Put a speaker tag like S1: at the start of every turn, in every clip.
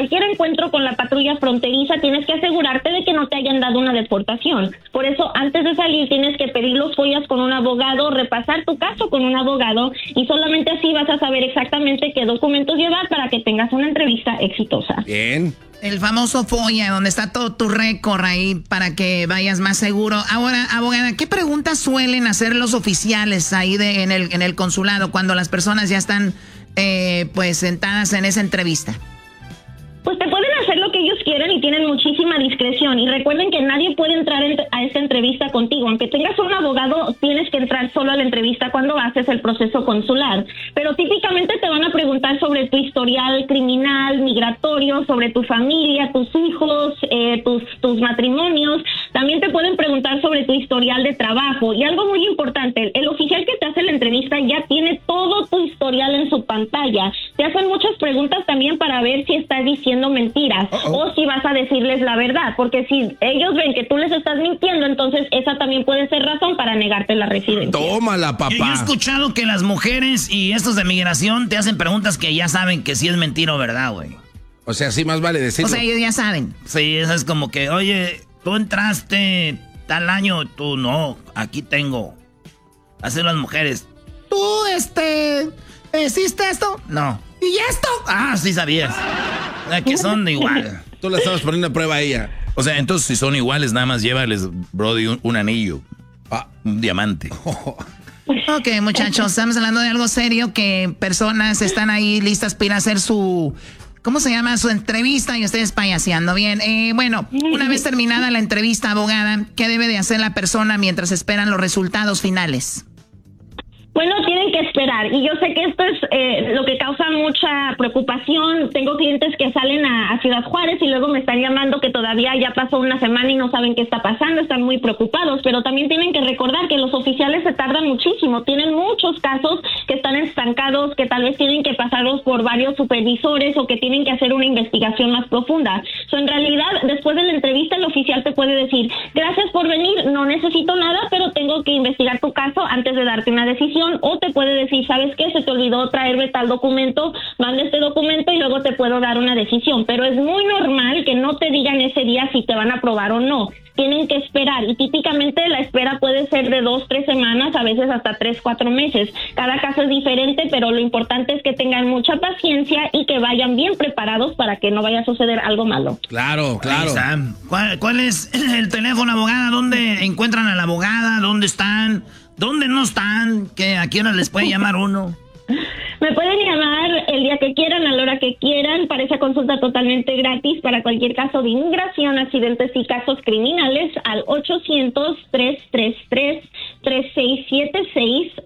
S1: cualquier encuentro con la patrulla fronteriza tienes que asegurarte de que no te hayan dado una deportación. Por eso, antes de salir tienes que pedir los follas con un abogado, repasar tu caso con un abogado y solamente así vas a saber exactamente qué documentos llevar para que tengas una entrevista exitosa.
S2: Bien.
S3: El famoso FOIA, donde está todo tu récord ahí para que vayas más seguro. Ahora, abogada, ¿qué preguntas suelen hacer los oficiales ahí en el consulado cuando las personas ya están pues sentadas en esa entrevista?
S1: Pues te pueden hacer lo que ellos quieren y tienen muchísima discreción. Y recuerden que nadie puede entrar a esta entrevista contigo. Aunque tengas un abogado, tienes que entrar solo a la entrevista cuando haces el proceso consular. Pero típicamente te van a preguntar sobre tu historial criminal, migratorio, sobre tu familia, tus hijos, tus matrimonios. También te pueden preguntar sobre tu historial de trabajo. Y algo muy importante, el oficial que te hace la entrevista ya tiene todo tu historial en su pantalla. Te hacen muchas preguntas también para ver si estás diciendo mentiras o si vas a decirles la verdad, porque si ellos ven que tú les estás mintiendo, entonces esa también puede ser razón para negarte la residencia.
S2: Tómala, papá.
S4: Yo he escuchado que las mujeres y estos de migración te hacen preguntas que ya saben que sí es mentira o verdad, güey.
S2: O sea, sí más vale decirlo.
S3: O sea, ellos ya saben.
S4: Sí, eso es como que, oye, tú entraste tal año, tú no, aquí tengo. Así las mujeres.
S3: ¿Tú, hiciste esto?
S4: No.
S3: ¿Y esto?
S4: Ah, sí sabías. Que son igual.
S2: Tú la estabas poniendo a prueba a ella.
S4: O sea, entonces si son iguales, nada más llévales, brody, un anillo. Un diamante.
S3: Ok, muchachos, estamos hablando de algo serio, que personas están ahí listas para ir a hacer su... ¿Cómo se llama? Su entrevista y ustedes payaseando. Bien, bueno, una vez terminada la entrevista, abogada, ¿qué debe de hacer la persona mientras esperan los resultados finales?
S1: Bueno, tienen que esperar. Y yo sé que esto es lo que causa mucha preocupación. Tengo clientes que salen a Ciudad Juárez y luego me están llamando que todavía ya pasó una semana y no saben qué está pasando. Están muy preocupados, pero también tienen que recordar que los oficiales se tardan muchísimo. Tienen muchos casos que están estancados, que tal vez tienen que pasarlos por varios supervisores o que tienen que hacer una investigación más profunda. En realidad, después de la entrevista, el oficial te puede decir, gracias por venir, no necesito nada, pero tengo que investigar tu caso antes de darte una decisión. O te puede decir, ¿sabes qué? Se te olvidó traerme tal documento, manda este documento y luego te puedo dar una decisión. Pero es muy normal que no te digan ese día si te van a aprobar o no. Tienen que esperar y típicamente la espera puede ser de 2-3 semanas, a veces hasta 3-4 meses. Cada caso es diferente, pero lo importante es que tengan mucha paciencia y que vayan bien preparados para que no vaya a suceder algo malo.
S2: Claro, claro.
S4: ¿Cuál es el teléfono, abogada? ¿Dónde encuentran a la abogada? ¿Dónde están? ¿Dónde no están? ¿A qué hora les puede llamar uno?
S1: Me pueden llamar el día que quieran, a la hora que quieran, para esa consulta totalmente gratis para cualquier caso de inmigración, accidentes y casos criminales al 800-333-3676,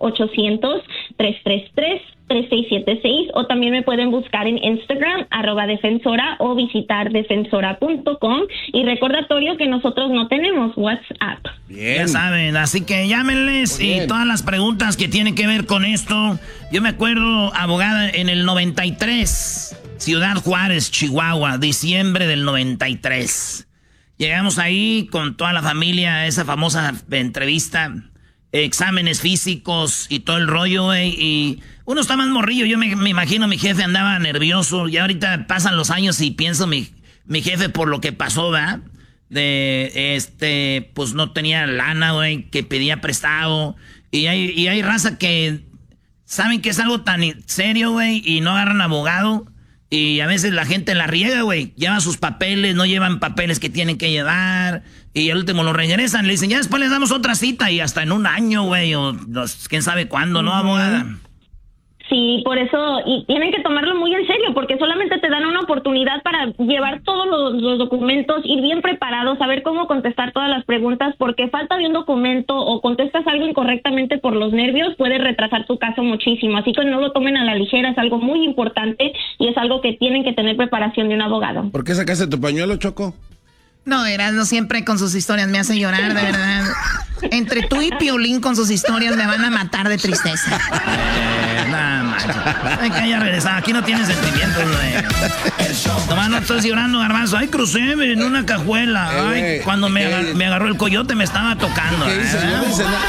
S1: 800-333-3676, o también me pueden buscar en Instagram, @defensora, o visitar defensora.com. Y recordatorio que nosotros no tenemos WhatsApp.
S2: Bien.
S4: Ya saben, así que llámenles y todas las preguntas que tienen que ver con esto. Yo me acuerdo, abogada, en el 93, Ciudad Juárez, Chihuahua, diciembre del 93. Llegamos ahí con toda la familia a esa famosa entrevista, exámenes físicos y todo el rollo, güey, y uno está más morrillo. Yo me imagino mi jefe andaba nervioso, y ahorita pasan los años y pienso mi jefe por lo que pasó, ¿verdad? Pues no tenía lana, güey, que pedía prestado, y hay raza que saben que es algo tan serio, güey, y no agarran abogado, y a veces la gente la riega, güey, llevan sus papeles, no llevan papeles que tienen que llevar, y al último lo regresan, le dicen, ya después les damos otra cita, y hasta en un año, güey, o quién sabe cuándo, ¿no, abogada?
S1: Sí, por eso, y tienen que tomarlo muy en serio, porque solamente te dan una oportunidad para llevar todos los documentos, ir bien preparados, saber cómo contestar todas las preguntas, porque falta de un documento o contestas algo incorrectamente por los nervios, puede retrasar tu caso muchísimo. Así que no lo tomen a la ligera, es algo muy importante y es algo que tienen que tener preparación de un abogado.
S2: ¿Por qué sacaste tu pañuelo, Choco?
S3: No, Erasmo siempre con sus historias me hace llorar, de verdad. Entre tú y Piolín con sus historias me van a matar de tristeza.
S4: Nada más. Hay que ya regresar. Aquí no tienes sentimientos, güey. Nomás no estoy llorando, Garbanzo. Ay, crucé en una cajuela. Ay, cuando me agarró el coyote me estaba tocando.
S2: ¿Qué dices?